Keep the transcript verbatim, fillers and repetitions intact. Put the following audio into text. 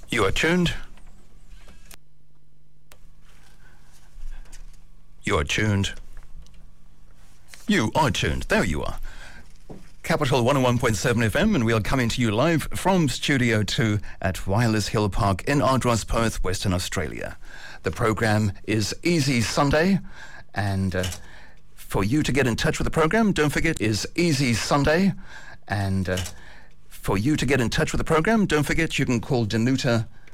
You are tuned. You are tuned. You are tuned. There you are. Capital one oh one point seven F M, and we are coming to you live from Studio two at Wireless Hill Park in Ardross, Perth, Western Australia. The program is Easy Sunday, and uh, for you to get in touch with the program, don't forget, is Easy Sunday, and uh, for you to get in touch with the program, don't forget you can call Danuta